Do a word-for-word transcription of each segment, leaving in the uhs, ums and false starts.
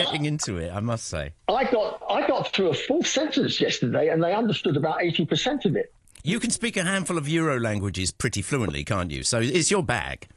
getting into it, I must say. I got I got through a full sentence yesterday, and they understood about eighty percent of it. You can speak a handful of Euro languages pretty fluently, can't you? So it's your bag.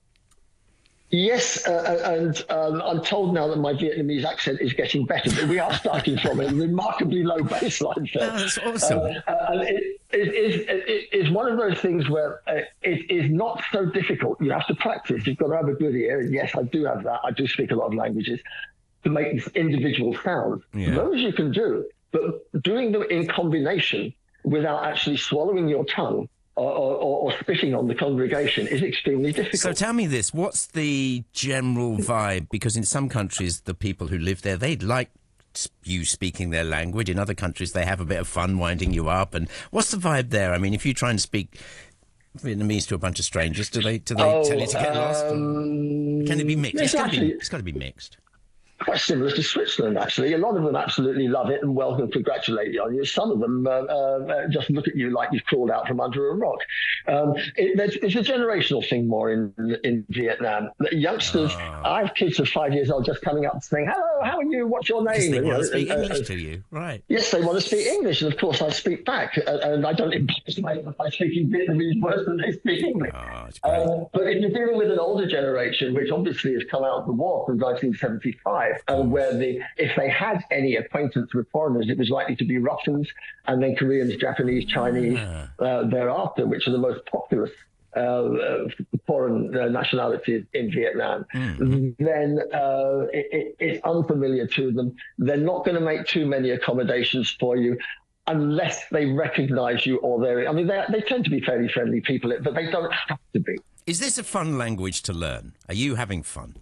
Yes, uh, and um, I'm told now that my Vietnamese accent is getting better, but we are starting from a remarkably low baseline. So, oh, that's awesome. Uh, and it, it, it, it is one of those things where uh, it is not so difficult. You have to practice. You've got to have a good ear. And yes, I do have that. I do speak a lot of languages to make individual sounds. Yeah. Those you can do, but doing them in combination without actually swallowing your tongue Or, or, or spitting on the congregation is extremely difficult. So tell me this, what's the general vibe? Because in some countries, the people who live there, they like you speaking their language. In other countries, they have a bit of fun winding you up. And what's the vibe there? I mean, if you try and speak Vietnamese to a bunch of strangers, do they, do they oh, tell you to get um, lost? Can it be mixed? It's, actually, got to be, it's got to be mixed. Quite similar to Switzerland, actually. A lot of them absolutely love it and welcome and congratulate you on you. Some of them uh, uh, just look at you like you've crawled out from under a rock. Um, it, it's a generational thing more in in Vietnam. The youngsters, oh. I have kids of five years old just coming up saying, hello, how are you? What's your name? They and, want you to speak know, English uh, to you, right? Yes, they want to speak English, and of course I speak back. Uh, and I don't embarrass myself by speaking Vietnamese worse than they speak English. Oh, it's great. Uh, but if you're dealing with an older generation, which obviously has come out of the war from nineteen seventy-five, and where the if they had any acquaintance with foreigners, it was likely to be Russians and then Koreans, Japanese, Chinese yeah. uh, thereafter, which are the most populous uh, uh, foreign uh, nationalities in Vietnam. Mm-hmm. Then uh, it, it, it's unfamiliar to them. They're not going to make too many accommodations for you unless they recognize you or they're... I mean, they, they tend to be fairly friendly people, but they don't have to be. Is this a fun language to learn? Are you having fun?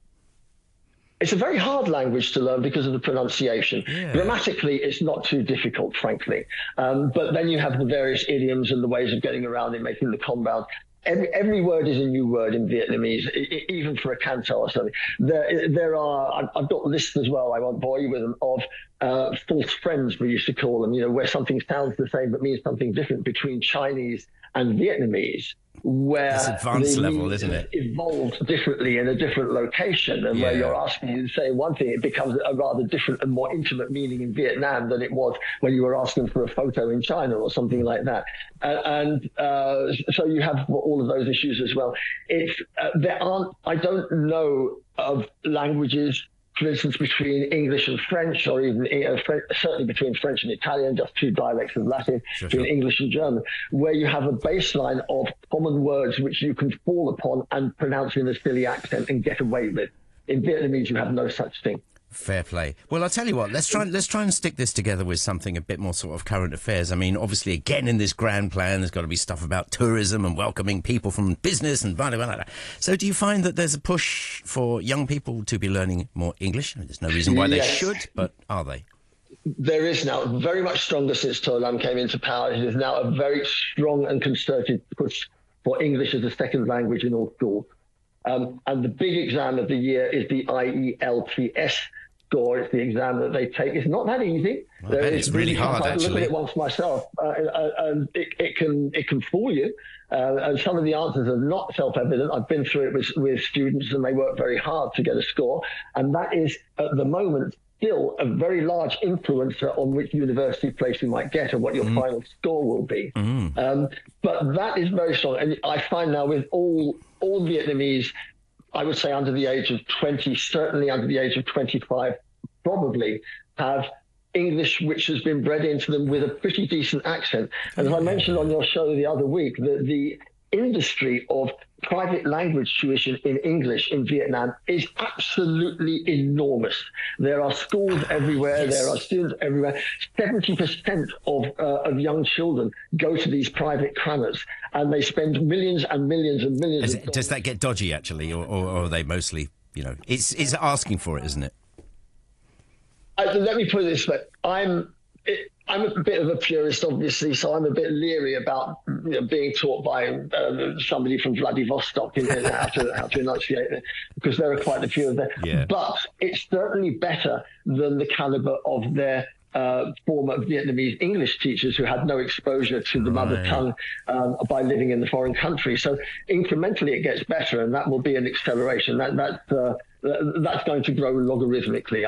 It's a very hard language to learn because of the pronunciation. Yeah. Grammatically, it's not too difficult, frankly. Um, but then you have the various idioms and the ways of getting around it, making the compound. Every, every word is a new word in Vietnamese, I, I, even for a canto or something. There, there are, I've, I've got lists as well, I won't bore you with them, of uh, false friends, we used to call them, you know, where something sounds the same but means something different between Chinese and Vietnamese, where it's advanced the level, isn't it? Evolved differently in a different location, and yeah. where you're asking you to say one thing, it becomes a rather different and more intimate meaning in Vietnam than it was when you were asking for a photo in China or something like that. Uh, and uh, so you have all of those issues as well. It's uh, there aren't. I don't know of languages, for instance, between English and French, or even uh, French, certainly between French and Italian, just two dialects of Latin, sure, between sure. English and German, where you have a baseline of common words which you can fall upon and pronounce in a silly accent and get away with. In Vietnamese, you have no such thing. Fair play. Well, I'll tell you what, let's try, let's try and stick this together with something a bit more sort of current affairs. I mean, obviously, again, in this grand plan, there's got to be stuff about tourism and welcoming people from business and blah, blah, blah, blah. So do you find that there's a push for young people to be learning more English? I mean, there's no reason why yes. they should, but are they? There is now, very much stronger since To Lam came into power. It is now a very strong and concerted push for English as a second language in all schools. Um, and the big exam of the year is the I E L T S score. It's the exam that they take. It's not that easy. Well, it's really hard, I've actually. looked at it once myself, uh, uh, and it, it can it can fool you. Uh, and some of the answers are not self-evident. I've been through it with, with students, and they work very hard to get a score. And that is, at the moment, still a very large influencer on which university place you might get and what your mm. final score will be. Mm. Um, but that is very strong. And I find now with all all Vietnamese, I would say under the age of twenty, certainly under the age of twenty-five, probably have English which has been bred into them with a pretty decent accent. And as I mentioned on your show the other week, the, the industry of private language tuition in English in Vietnam is absolutely enormous. There are schools everywhere. Yes. There are students everywhere. seventy percent of, uh, of young children go to these private crammers, and they spend millions and millions and millions. It, does that get dodgy, actually, or, or, or are they mostly, you know, it's, it's asking for it, isn't it? Uh, let me put it this way. I'm... It, I'm a bit of a purist, obviously, so I'm a bit leery about you know, being taught by uh, somebody from Vladivostok in how to, how to enunciate it, because there are quite a few of them. Yeah. But it's certainly better than the caliber of their uh, former Vietnamese English teachers who had no exposure to the right. mother tongue um, by living in the foreign country. So incrementally it gets better, and that will be an acceleration. That, that, uh, that's going to grow logarithmically.